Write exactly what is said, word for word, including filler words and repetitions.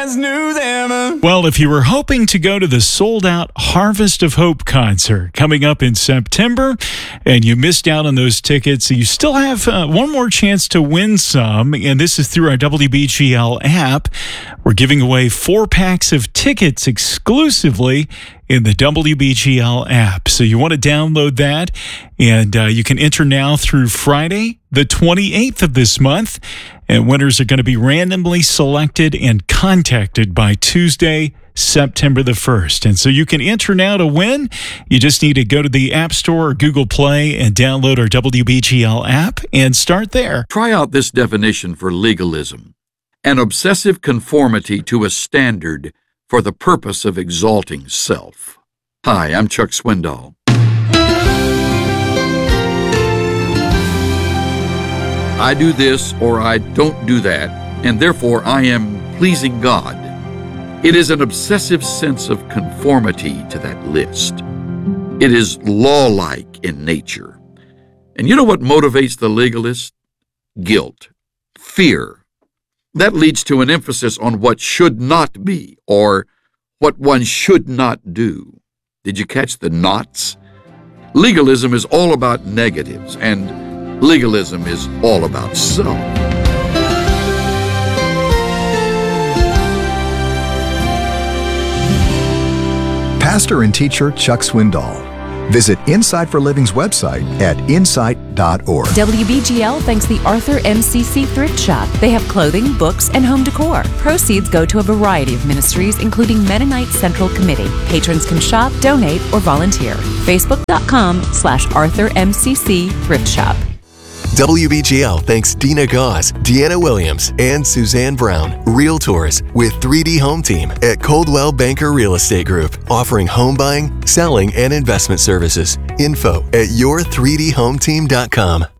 as new them. Well, if you were hoping to go to the sold-out Harvest of Hope concert coming up in September and you missed out on those tickets, you still have uh, one more chance to win some, and this is through our W B G L app. We're giving away four packs of tickets exclusively in the W B G L app. So you want to download that, and uh, you can enter now through Friday, the twenty-eighth of this month, and winners are going to be randomly selected and contacted by Tuesday, September the first. And so you can enter now to win. You just need to go to the App Store or Google Play and download our W B G L app and start there. Try out this definition for legalism: an obsessive conformity to a standard for the purpose of exalting self. Hi, I'm Chuck Swindoll. I do this or I don't do that, and therefore I am pleasing God. It is an obsessive sense of conformity to that list. It is law-like in nature. And you know what motivates the legalist? Guilt, fear. That leads to an emphasis on what should not be, or what one should not do. Did you catch the knots? Legalism is all about negatives, and legalism is all about self. Pastor and teacher Chuck Swindoll. Visit Insight for Living's website at insight dot org. W B G L thanks the Arthur M C C Thrift Shop. They have clothing, books, and home decor. Proceeds go to a variety of ministries, including Mennonite Central Committee. Patrons can shop, donate, or volunteer. Facebook.com slash Arthur MCC Thrift Shop. W B G L thanks Dina Gauze, Deanna Williams, and Suzanne Brown, Realtors with three D Home Team at Coldwell Banker Real Estate Group, offering home buying, selling, and investment services. Info at your three d home team dot com.